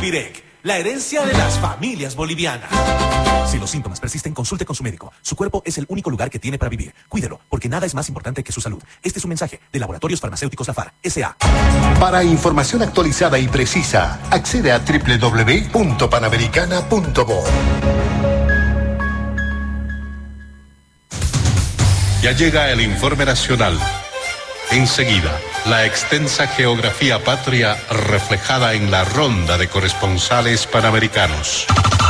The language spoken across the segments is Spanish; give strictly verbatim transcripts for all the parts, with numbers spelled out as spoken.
Alvirec, la herencia de las familias bolivianas. Si los síntomas persisten, consulte con su médico. Su cuerpo es el único lugar que tiene para vivir. Cuídelo, porque nada es más importante que su salud. Este es un mensaje de Laboratorios Farmacéuticos Lafar, S A Para información actualizada y precisa, accede a doble u doble u doble u punto panamericana punto bo. Ya llega el informe nacional. Enseguida, la extensa geografía patria reflejada en la ronda de corresponsales panamericanos.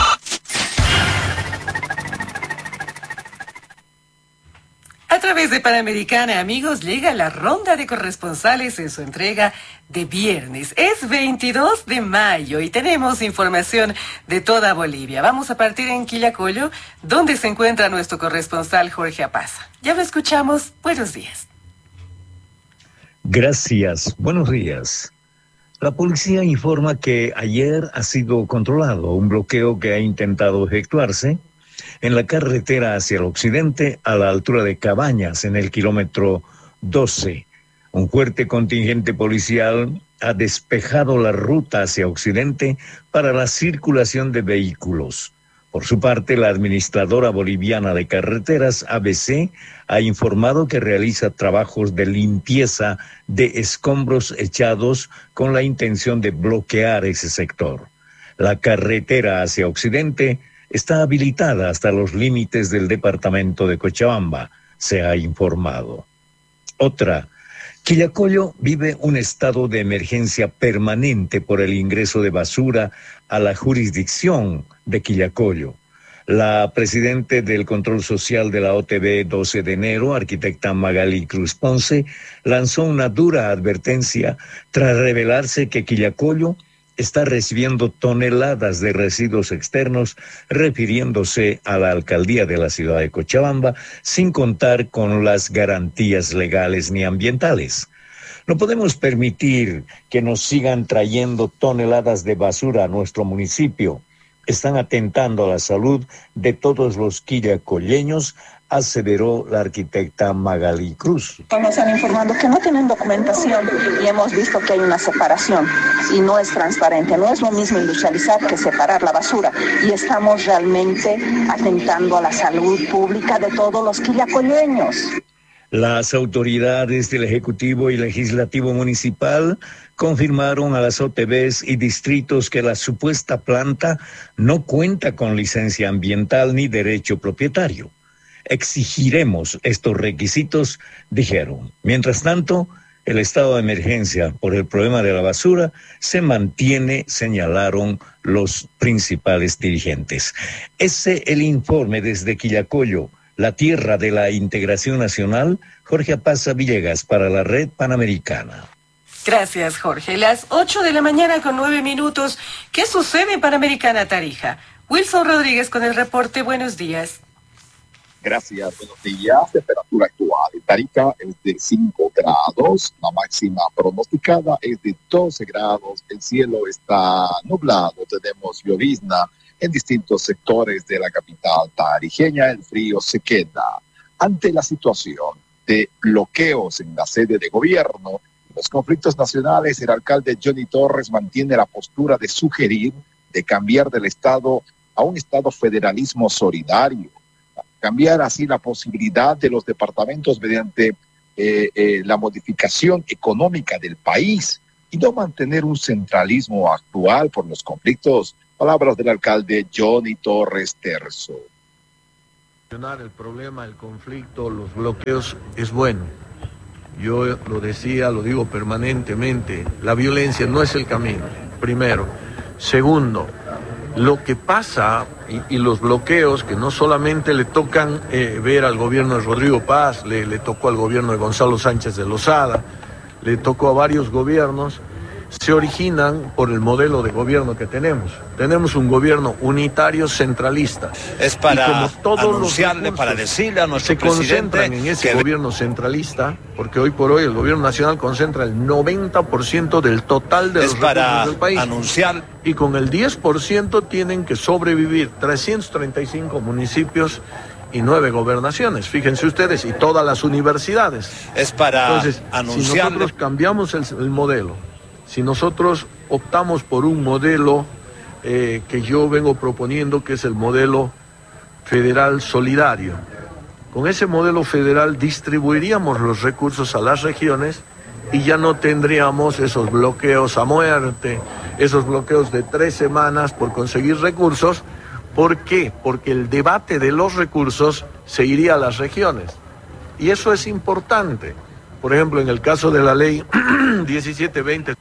A través de Panamericana, amigos, llega la ronda de corresponsales en su entrega de viernes. Es veintidós de mayo y tenemos información de toda Bolivia. Vamos a partir en Quillacollo, donde se encuentra nuestro corresponsal Jorge Apaza. Ya lo escuchamos. Buenos días. Gracias. Buenos días. La policía informa que ayer ha sido controlado un bloqueo que ha intentado efectuarse en la carretera hacia el occidente a la altura de Cabañas, en el kilómetro doce. Un fuerte contingente policial ha despejado la ruta hacia occidente para la circulación de vehículos. Por su parte, la Administradora Boliviana de Carreteras, A B C, ha informado que realiza trabajos de limpieza de escombros echados con la intención de bloquear ese sector. La carretera hacia occidente está habilitada hasta los límites del departamento de Cochabamba, se ha informado. Otra, Quillacollo vive un estado de emergencia permanente por el ingreso de basura a la jurisdicción de Quillacollo. La presidenta del Control Social de la O T B doce de enero, arquitecta Magali Cruz Ponce, lanzó una dura advertencia tras revelarse que Quillacollo está recibiendo toneladas de residuos externos, refiriéndose a la alcaldía de la ciudad de Cochabamba, sin contar con las garantías legales ni ambientales. No podemos permitir que nos sigan trayendo toneladas de basura a nuestro municipio. Están atentando a la salud de todos los quillacolleños, aseveró la arquitecta Magali Cruz. Nos han informado que no tienen documentación y hemos visto que hay una separación y no es transparente. No es lo mismo industrializar que separar la basura y estamos realmente atentando a la salud pública de todos los quillacolleños. Las autoridades del Ejecutivo y Legislativo Municipal confirmaron a las O T Bs y distritos que la supuesta planta no cuenta con licencia ambiental ni derecho propietario. Exigiremos estos requisitos, dijeron. Mientras tanto, el estado de emergencia por el problema de la basura se mantiene, señalaron los principales dirigentes. Ese el informe desde Quillacollo, la tierra de la integración nacional. Jorge Apaza Villegas para la Red Panamericana. Gracias, Jorge. Las ocho de la mañana con nueve minutos. ¿Qué sucede en Panamericana Tarija? Wilson Rodríguez con el reporte. Buenos días. Gracias, buenos días. Temperatura actual en Tarija es de cinco grados, la máxima pronosticada es de doce grados, el cielo está nublado, tenemos llovizna en distintos sectores de la capital tarijeña, el frío se queda. Ante la situación de bloqueos en la sede de gobierno, los conflictos nacionales, el alcalde Johnny Torres mantiene la postura de sugerir de cambiar del Estado a un Estado federalismo solidario, cambiar así la posibilidad de los departamentos mediante eh, eh, la modificación económica del país y no mantener un centralismo actual por los conflictos. Palabras del alcalde Johnny Torres Terzo. El problema, el conflicto, los bloqueos es bueno. Yo lo decía, lo digo permanentemente, la violencia no es el camino, primero. Segundo, lo que pasa y, y los bloqueos que no solamente le tocan eh, ver al gobierno de Rodrigo Paz, le, le tocó al gobierno de Gonzalo Sánchez de Lozada, le tocó a varios gobiernos, se originan por el modelo de gobierno que tenemos. Tenemos un gobierno unitario centralista. Es para anunciarle, para decirle a nuestro presidente se concentran en ese que... gobierno centralista, porque hoy por hoy el gobierno nacional concentra el noventa por ciento del total de es los para recursos del país. Anunciar... Y con el diez por ciento tienen que sobrevivir trescientos treinta y cinco municipios y nueve gobernaciones, fíjense ustedes, y todas las universidades. Es para Entonces, anunciarle... si nosotros cambiamos el, el modelo, si nosotros optamos por un modelo eh, que yo vengo proponiendo, que es el modelo federal solidario. Con ese modelo federal distribuiríamos los recursos a las regiones y ya no tendríamos esos bloqueos a muerte, esos bloqueos de tres semanas por conseguir recursos. ¿Por qué? Porque el debate de los recursos se iría a las regiones. Y eso es importante. Por ejemplo, en el caso de la ley diecisiete veinte.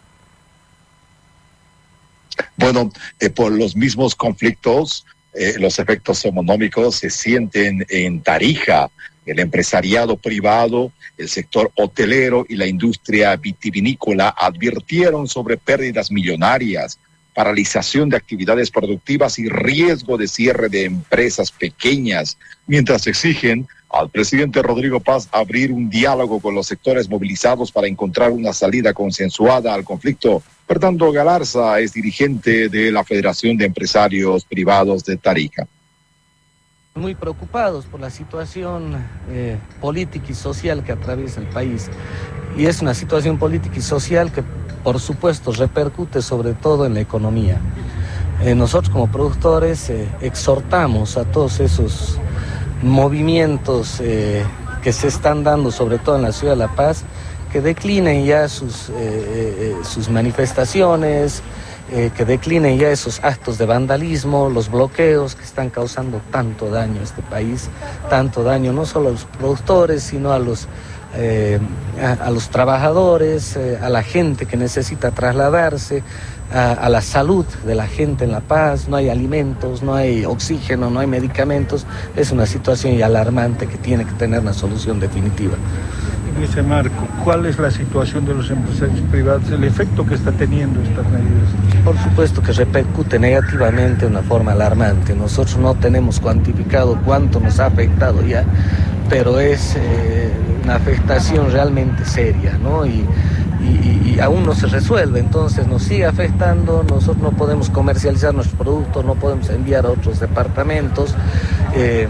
Bueno, eh, por los mismos conflictos, eh, los efectos económicos se sienten en Tarija. El empresariado privado, el sector hotelero y la industria vitivinícola advirtieron sobre pérdidas millonarias, paralización de actividades productivas y riesgo de cierre de empresas pequeñas, mientras exigen al presidente Rodrigo Paz abrir un diálogo con los sectores movilizados para encontrar una salida consensuada al conflicto. Fernando Galarza es dirigente de la Federación de Empresarios Privados de Tarija. Muy preocupados por la situación eh, política y social que atraviesa el país. Y es una situación política y social que, por supuesto, repercute sobre todo en la economía. Eh, nosotros como productores eh, exhortamos a todos esos movimientos eh, que se están dando, sobre todo en la ciudad de La Paz, que declinen ya sus, eh, eh, sus manifestaciones, Eh, que declinen ya esos actos de vandalismo, los bloqueos que están causando tanto daño a este país, tanto daño no solo a los productores, sino a los, eh, a, a los trabajadores, eh, a la gente que necesita trasladarse, a, a la salud de la gente en La Paz. No hay alimentos, no hay oxígeno, no hay medicamentos. Es una situación ya alarmante que tiene que tener una solución definitiva. En ese marco, ¿cuál es la situación de los empresarios privados, el efecto que está teniendo estas medidas? Por supuesto que repercute negativamente de una forma alarmante. Nosotros no tenemos cuantificado cuánto nos ha afectado ya, pero es eh, una afectación realmente seria, ¿no? Y, y, y aún no se resuelve, entonces nos sigue afectando. Nosotros no podemos comercializar nuestros productos, no podemos enviar a otros departamentos. Eh...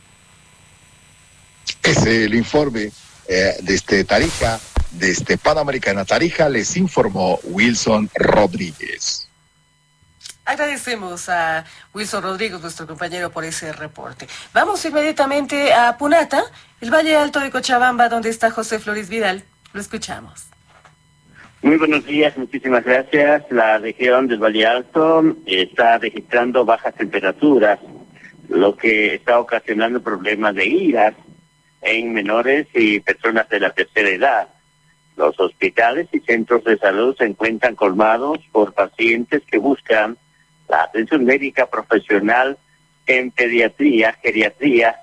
Ese es el informe. Eh, desde Tarija, desde Panamericana Tarija, les informó Wilson Rodríguez. Agradecemos a Wilson Rodríguez, nuestro compañero, por ese reporte. Vamos inmediatamente a Punata, el Valle Alto de Cochabamba, donde está José Flores Vidal. Lo escuchamos. Muy buenos días, muchísimas gracias. La región del Valle Alto está registrando bajas temperaturas, lo que está ocasionando problemas de iras en menores y personas de la tercera edad. Los hospitales y centros de salud se encuentran colmados por pacientes que buscan la atención médica profesional en pediatría, geriatría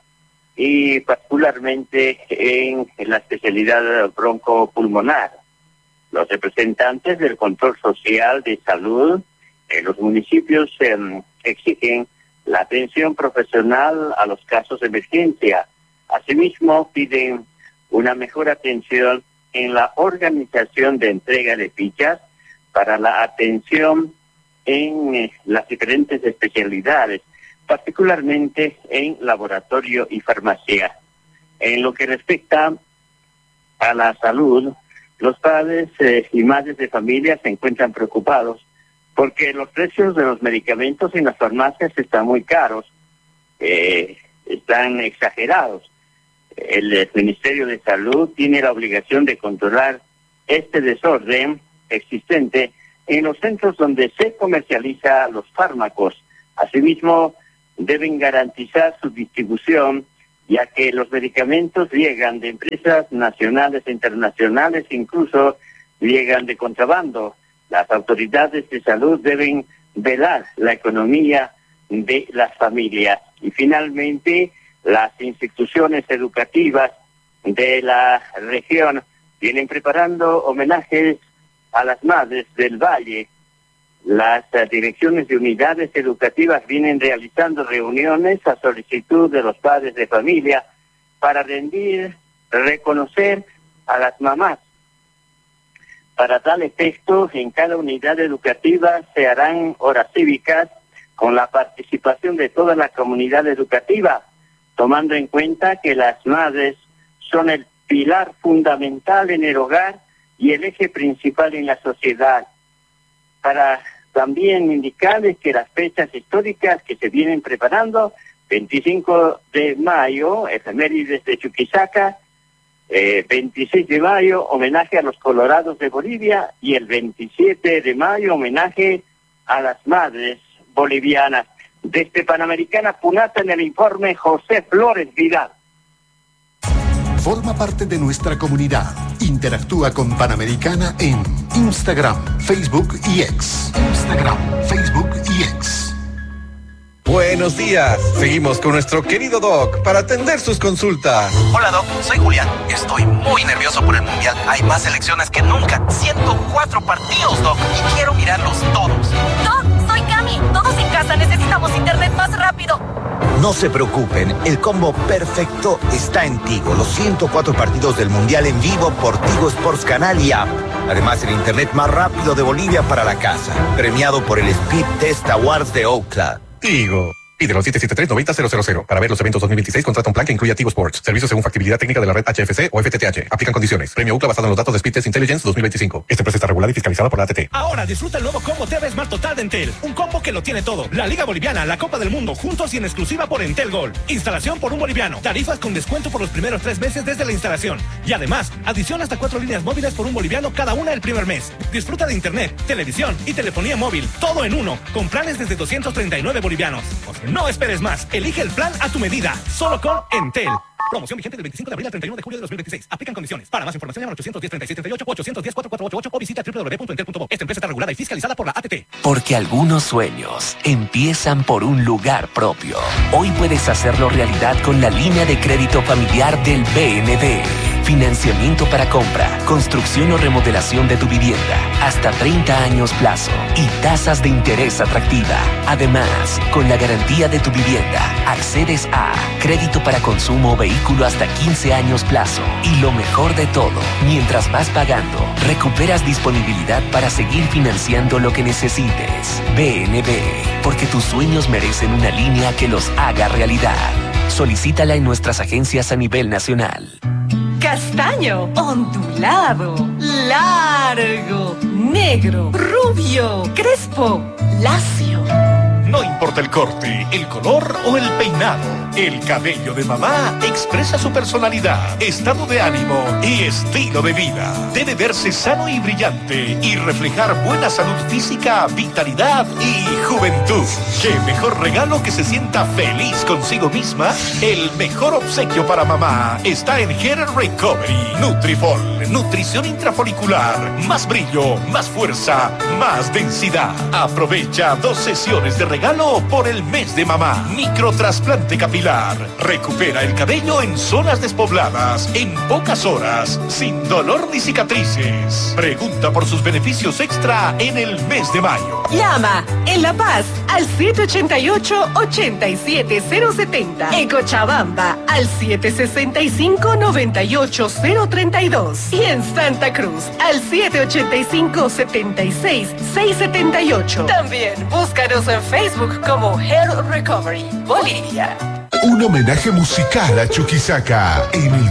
y particularmente en, en la especialidad broncopulmonar. Los representantes del control social de salud en los municipios eh, exigen la atención profesional a los casos de emergencia. Asimismo, piden una mejor atención en la organización de entrega de fichas para la atención en eh, las diferentes especialidades, particularmente en laboratorio y farmacia. En lo que respecta a la salud, los padres eh, y madres de familia se encuentran preocupados porque los precios de los medicamentos en las farmacias están muy caros, eh, están exagerados. El Ministerio de Salud tiene la obligación de controlar este desorden existente en los centros donde se comercializan los fármacos. Asimismo, deben garantizar su distribución, ya que los medicamentos llegan de empresas nacionales e internacionales, incluso llegan de contrabando. Las autoridades de salud deben velar la economía de las familias. Y finalmente, las instituciones educativas de la región vienen preparando homenajes a las madres del Valle. Las uh, direcciones de unidades educativas vienen realizando reuniones a solicitud de los padres de familia para rendir, reconocer a las mamás. Para tal efecto, en cada unidad educativa se harán horas cívicas con la participación de toda la comunidad educativa, tomando en cuenta que las madres son el pilar fundamental en el hogar y el eje principal en la sociedad. Para también indicarles que las fechas históricas que se vienen preparando, veinticinco de mayo, efemérides de Chuquisaca, eh, veintiséis de mayo, homenaje a los colorados de Bolivia, y el veintisiete de mayo, homenaje a las madres bolivianas. Desde Panamericana Punata, en el informe, José Flores Vidal. Forma parte de nuestra comunidad. Interactúa con Panamericana en Instagram, Facebook y X. Instagram, Facebook y X. Buenos días. Seguimos con nuestro querido Doc para atender sus consultas. Hola Doc, soy Julián. Estoy muy nervioso por el Mundial. Hay más selecciones que nunca. ciento cuatro partidos, Doc, y quiero mirarlos todos. Doc, soy Cami. Todos en casa necesitamos internet más rápido. No se preocupen, el combo perfecto está en Tigo. Los ciento cuatro partidos del Mundial en vivo por Tigo Sports Canal y App. Además, el internet más rápido de Bolivia para la casa. Premiado por el Speed Test Awards de Ookla. Tigo. Pídelo al siete siete tres, nueve cero cero cero. Para ver los eventos dos mil veintiséis, contrata un plan que incluya Tigo Sports. Servicios según factibilidad técnica de la red H F C o F T T H. Aplican condiciones. Premio Ookla basado en los datos de Speed Test Intelligence dos mil veinticinco. Esta empresa está regulada y fiscalizada por la A T T. Ahora disfruta el nuevo combo T V Smart Total de Entel. Un combo que lo tiene todo. La Liga Boliviana, la Copa del Mundo, juntos y en exclusiva por Entel Gold. Instalación por un boliviano. Tarifas con descuento por los primeros tres meses desde la instalación. Y además, adición hasta cuatro líneas móviles por un boliviano cada una el primer mes. Disfruta de internet, televisión y telefonía móvil. Todo en uno. Con planes desde doscientos treinta y nueve bolivianos. No esperes más. Elige el plan a tu medida. Solo con Entel. Promoción vigente del veinticinco de abril al treinta y uno de julio de dos mil veintiséis. Aplican condiciones. Para más información, llama al ochocientos diez, treinta y seis treinta y ocho o ochocientos diez, cuatro cuatro ocho ocho o visita doble u doble u doble u punto entel punto bo. Esta empresa está regulada y fiscalizada por la A T T. Porque algunos sueños empiezan por un lugar propio. Hoy puedes hacerlo realidad con la línea de crédito familiar del B N D. Financiamiento para compra, construcción o remodelación de tu vivienda, hasta treinta años plazo y tasas de interés atractiva. Además, con la garantía de tu vivienda, accedes a crédito para consumo o vehículo hasta quince años plazo. Y lo mejor de todo, mientras vas pagando, recuperas disponibilidad para seguir financiando lo que necesites. B N B, porque tus sueños merecen una línea que los haga realidad. Solicítala en nuestras agencias a nivel nacional. Castaño, ondulado, largo, negro, rubio, crespo, lacio. No importa el corte, el color o el peinado, el cabello de mamá expresa su personalidad, estado de ánimo y estilo de vida. Debe verse sano y brillante y reflejar buena salud física, vitalidad y juventud. ¿Qué mejor regalo que se sienta feliz consigo misma? El mejor obsequio para mamá está en Hair Recovery Nutrifol. Nutrición intrafolicular, más brillo, más fuerza, más densidad. Aprovecha dos sesiones de regalo por el mes de mamá. Microtrasplante capilar. Recupera el cabello en zonas despobladas en pocas horas, sin dolor ni cicatrices. Pregunta por sus beneficios extra en el mes de mayo. Llama en La Paz al siete ochenta y ocho, ochenta y siete cero setenta. En Cochabamba al siete sesenta y cinco, noventa y ocho cero treinta y dos. Y en Santa Cruz al siete ochenta y cinco, setenta y seis, seiscientos setenta y ocho. También búscanos en Facebook como Hair Recovery Bolivia. Un homenaje musical a Chuquisaca en el